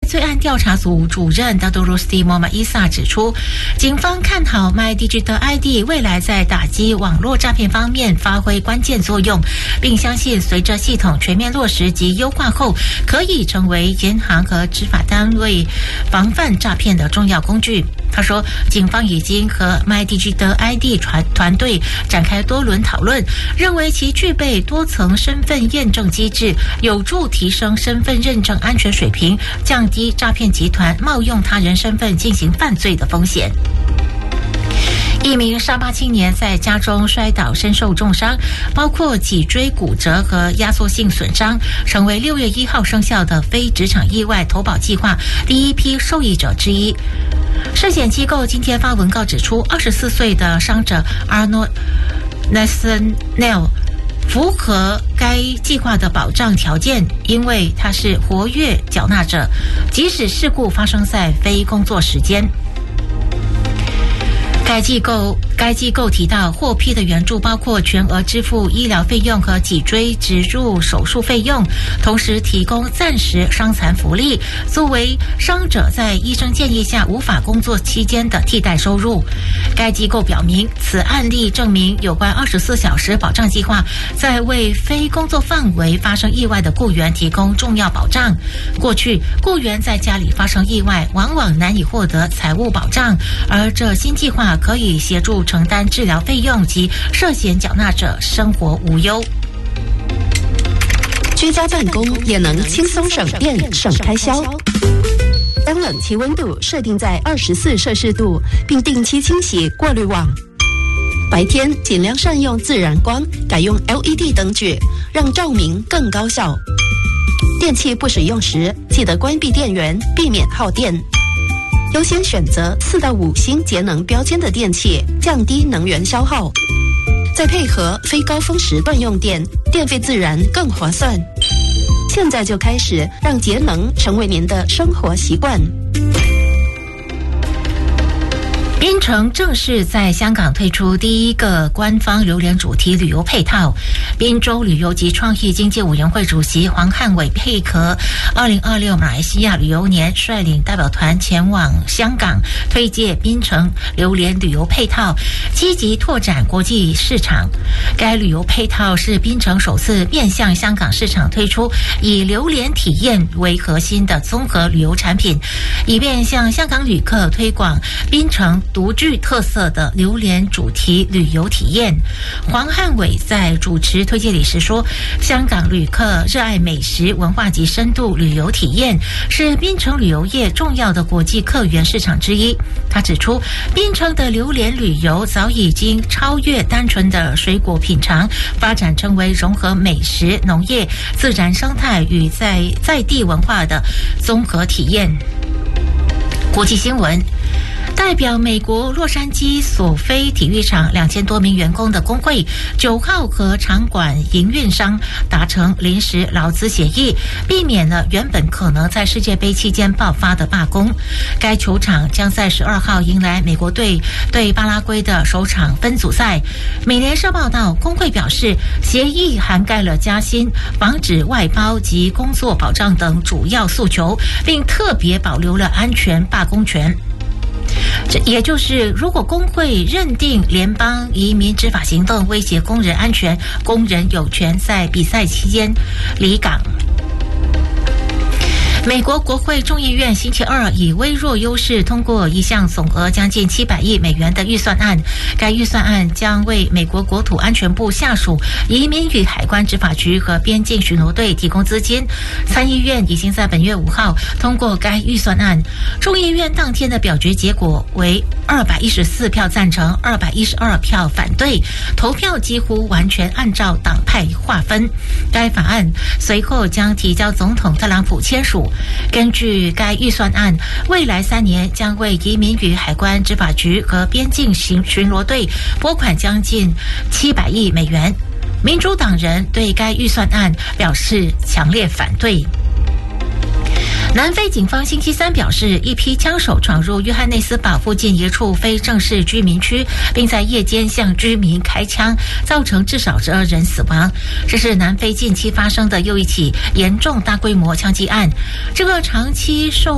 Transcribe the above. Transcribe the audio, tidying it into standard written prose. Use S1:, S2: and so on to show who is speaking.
S1: 罪案调查组主任达多罗斯蒂莫马伊萨指出，警方看好 MyDigital ID 未来在打击网络诈骗方面发挥关键作用，并相信随着系统全面落实及优化后，可以成为银行和执法单位防范诈骗的重要工具。他说，警方已经和 MyDigital ID 团队展开多轮讨论，认为其具备多层身份验证机制，有助提升身份认证安全水平，降低诈骗集团冒用他人身份进行犯罪的风险。一名沙巴青年在家中摔倒，身受重伤，包括脊椎骨折和压缩性损伤，成为6月1号生效的非职场意外投保计划第一批受益者之一。寿险机构今天发文告指出，24岁的伤者 Arnold Nathaniel 符合该计划的保障条件，因为他是活跃缴纳者，即使事故发生在非工作时间。该机构提到，获批的援助包括全额支付医疗费用和脊椎植入手术费用，同时提供暂时伤残福利，作为伤者在医生建议下无法工作期间的替代收入。该机构表明，此案例证明有关24小时保障计划在为非工作范围发生意外的雇员提供重要保障。过去，雇员在家里发生意外，往往难以获得财务保障，而这新计划可以协助承担治疗费用及涉险缴纳者生活无忧。
S2: 居家办公也能轻松省电省开销。将冷气温度设定在24摄氏度，并定期清洗过滤网。白天尽量善用自然光，改用 LED 灯具，让照明更高效。电器不使用时，记得关闭电源，避免耗电。优先选择4到5星节能标签的电器，降低能源消耗。再配合非高峰时段用电，电费自然更划算。现在就开始让节能成为您的生活习惯。
S1: 槟城正式在香港推出第一个官方榴莲主题旅游配套。滨州旅游及创意经济委员会主席黄汉伟配合2026马来西亚旅游年，率领代表团前往香港推介槟城榴莲旅游配套，积极拓展国际市场。该旅游配套是槟城首次面向香港市场推出以榴莲体验为核心的综合旅游产品，以便向香港旅客推广槟城独具特色的榴莲主题旅游体验。黄汉伟在主持推介礼时说，香港旅客热爱美食文化及深度旅游体验，是槟城旅游业重要的国际客源市场之一。他指出，槟城的榴莲旅游早已经超越单纯的水果品尝，发展成为融合美食、农业、自然生态与在地文化的综合体验。国际新闻，代表美国洛杉矶索菲体育场2000多名员工的工会9号和场馆营运商达成临时劳资协议，避免了原本可能在世界杯期间爆发的罢工。该球场将在12号迎来美国队对巴拉圭的首场分组赛。美联社报道，工会表示，协议涵盖了加薪、防止外包及工作保障等主要诉求，并特别保留了安全罢工权。这也就是，如果工会认定联邦移民执法行动威胁工人安全，工人有权在比赛期间离港。美国国会众议院星期二以微弱优势通过一项总额将近700亿美元的预算案。该预算案将为美国国土安全部下属移民与海关执法局和边境巡逻队提供资金。参议院已经在本月5号通过该预算案。众议院当天的表决结果为214票赞成，212票反对，投票几乎完全按照党派划分。该法案随后将提交总统特朗普签署。根据该预算案，未来3年将为移民与海关执法局和边境巡逻队拨款将近700亿美元。民主党人对该预算案表示强烈反对。南非警方星期三表示，一批枪手闯入约翰内斯堡附近一处非正式居民区，并在夜间向居民开枪，造成至少12人死亡。这是南非近期发生的又一起严重大规模枪击案。这个长期受